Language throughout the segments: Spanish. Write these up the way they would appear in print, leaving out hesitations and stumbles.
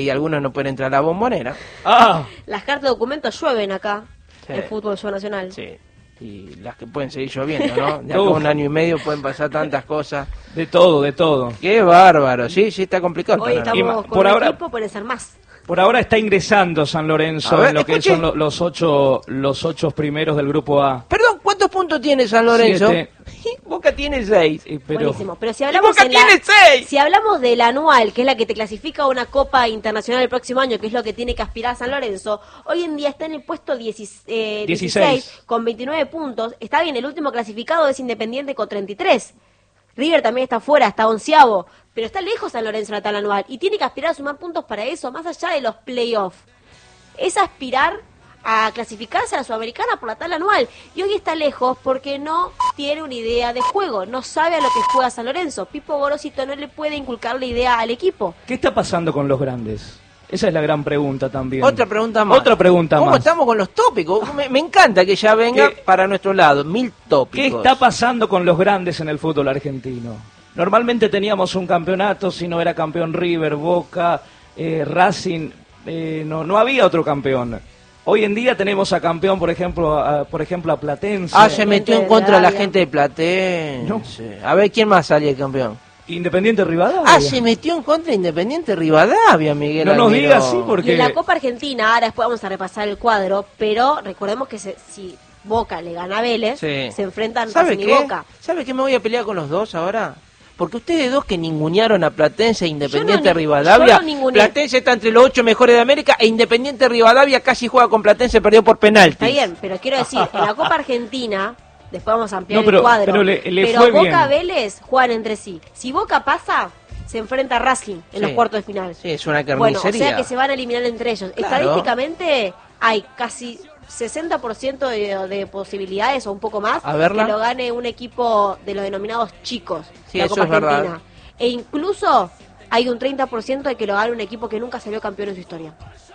y algunos no pueden entrar a la Bombonera. Las cartas de documentos llueven acá, Sí. en fútbol nacional. Sí. Y las que pueden seguir lloviendo, ¿no? De acá a un año y medio pueden pasar tantas cosas. De todo, de todo. ¡Qué bárbaro! Sí, está complicado. Hoy el panorama. estamos con por un ahora- equipo, pueden ser más. Por ahora está ingresando San Lorenzo A ver, en lo que escuche. son los ocho primeros del grupo A. Perdón, ¿cuántos puntos tiene San Lorenzo? 7. Boca tiene 6. Buenísimo. Pero si hablamos, Boca tiene 6. si hablamos del anual, que es la que te clasifica a una Copa Internacional el próximo año, que es lo que tiene que aspirar San Lorenzo, hoy en día está en el puesto 16 con 29 puntos. Está bien, el último clasificado es Independiente con 33. River también está fuera, está 11avo, pero está lejos San Lorenzo en la tabla anual y tiene que aspirar a sumar puntos para eso, más allá de los playoffs. Es aspirar a clasificarse a la Sudamericana por la tabla anual. Y hoy está lejos porque no tiene una idea de juego, no sabe a lo que juega San Lorenzo. Pipo Gorosito no le puede inculcar la idea al equipo. ¿Qué está pasando con los grandes? Esa es la gran pregunta también. Otra pregunta más. ¿Cómo estamos con los tópicos? Me encanta que ya venga para nuestro lado. 1000 tópicos. ¿Qué está pasando con los grandes en el fútbol argentino? Normalmente teníamos un campeonato, si no era campeón River, Boca, Racing, no había otro campeón. Hoy en día tenemos a campeón, por ejemplo, a Platense. Se metió en contra de la gente de Platense. No. A ver, ¿quién más salía campeón? Independiente Rivadavia. Se metió en contra de Independiente Rivadavia, Miguel. No nos Almirón. diga así porque... Y en la Copa Argentina, ahora después vamos a repasar el cuadro, pero recordemos que si Boca le gana a Vélez, Sí. se enfrentan ¿Sabe Racing y qué? Boca. ¿Sabe qué me voy a pelear con los dos ahora? Porque ustedes dos que ningunearon a Platense e Independiente Yo no Rivadavia, ninguneé. Platense está entre los 8 mejores de América e Independiente Rivadavia casi juega con Platense, perdió por penalti. Está bien, pero quiero decir, en la Copa Argentina, después vamos a ampliar No, pero- el cuadro, pero le pero fue Boca bien. Vélez juegan entre sí. Si Boca pasa, se enfrenta a Racing en Sí. los cuartos de final. Sí, es una Bueno, o carnicería. sea que se van a eliminar entre ellos. Claro. Estadísticamente hay casi 60% de posibilidades o un poco más A verla. que lo gane un equipo de los denominados chicos Sí, de la eso Copa es verdad. Argentina. E incluso hay un 30% de que lo gane un equipo que nunca salió campeón en su historia.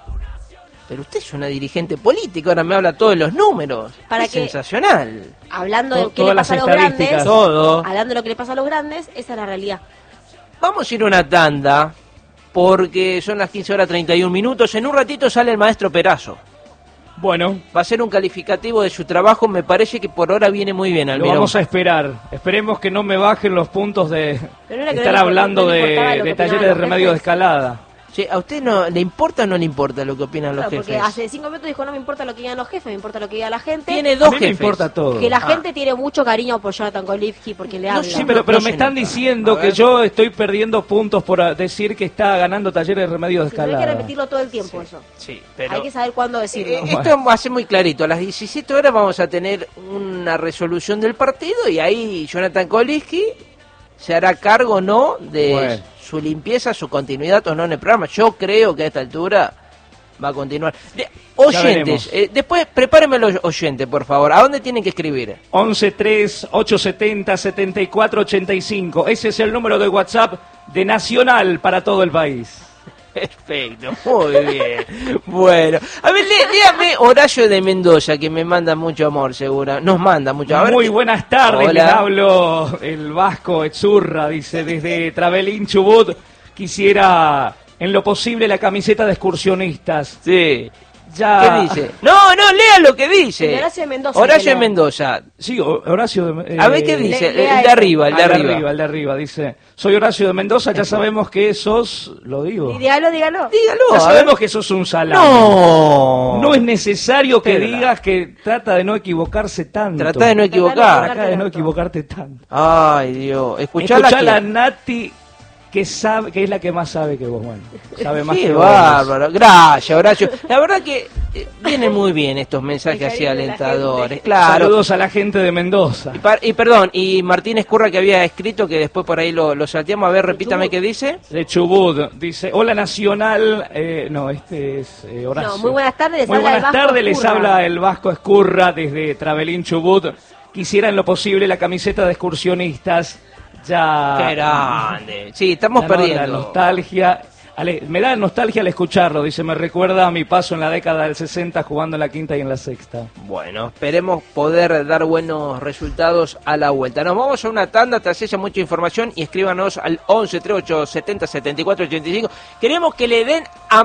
Pero usted es una dirigente política, ahora me habla todos los números. Para Es que- sensacional. Hablando de qué Todas le pasa a las los grandes, estadísticas. Todo. hablando de lo que le pasa a los grandes, esa es la realidad. Vamos a ir a una tanda, porque son las 15 horas 31 minutos. En un ratito sale el maestro Perazo. Bueno, Va a ser un calificativo de su trabajo, me parece que por ahora viene muy bien, lo Almirón. vamos a esperar. Esperemos que no me bajen los puntos de Pero no era que estar no le hablando no le importaba lo de que talleres opinaban de los remedio de jefes. escalada. Sí, ¿a usted no le importa o no le importa lo que opinan los Claro, porque jefes? hace 5 minutos dijo no me importa lo que digan los jefes, me importa lo que diga la gente. Tiene dos A mí me jefes. importa todo. Que la gente tiene mucho cariño por Jonathan Kolivsky porque le No habla. sé, Sí, pero No me se están nota. diciendo A que ver. yo estoy perdiendo puntos por decir que está ganando talleres de remedio de Sí, pero hay que escalada. repetirlo todo el tiempo eso. Sí, pero... Hay que saber cuándo decirlo. Esto va a ser muy clarito. A las 17 horas vamos a tener una resolución del partido y ahí Jonathan Kolivsky se hará cargo o no de Bueno. su limpieza, su continuidad o no en el programa. Yo creo que a esta altura va a continuar. Oyentes, veremos. después prepárenme los oyentes, por favor. ¿A dónde tienen que escribir? 11-3-870-7485. Ese es el número de WhatsApp de Nacional para todo el país. Perfecto, muy bien. Bueno, a ver, léame Horacio de Mendoza, que me manda mucho amor, seguro. Nos manda mucho amor. Muy buenas tardes, Hola. les hablo el Vasco Etzurra, dice, desde Travelín Chubut. Quisiera, en lo posible, la camiseta de excursionistas. Sí. Ya... ¿Qué dice? No, lea lo que dice. El de Horacio de Mendoza, Horacio que de lea. Mendoza. Sí, Horacio de... A ver qué dice. lea El de eso. arriba, el de arriba. el de arriba, dice. Soy Horacio de Mendoza, ya sabemos que sos... Lo digo. Y dígalo. Dígalo. Ya a sabemos ver. que sos un salame. No. No es necesario que Pedra. digas que trata de no equivocarse tanto. Trata de no equivocar. Trata de no equivocarte tanto. Ay, Dios. Escuchala Escuchá la que... Nati, que sabe, que es la que más sabe que vos, bueno. Sabe más Qué que vos. bárbaro. Gracias, Horacio. La verdad que vienen muy bien estos mensajes El así cariño de la alentadores. gente. Claro. Saludos a la gente de Mendoza. Y perdón, y Martínez Curra que había escrito, que después por ahí lo salteamos. A ver, repítame qué dice. De Chubut, dice, hola Nacional, no, este es Horacio. No, muy buenas tardes, les Muy habla el buenas Vasco tardes, les Escurra. habla el Vasco Escurra desde Travelín Chubut. Quisiera en lo posible la camiseta de excursionistas, ya... Qué grande. Sí, estamos la nueva perdiendo. nostalgia. Me da nostalgia al escucharlo, dice, me recuerda a mi paso en la década del 60 jugando en la quinta y en la sexta. Bueno, esperemos poder dar buenos resultados a la vuelta. Nos vamos a una tanda, tras ella mucha información, y escríbanos al 11 38 70 74 85. Queremos que le den a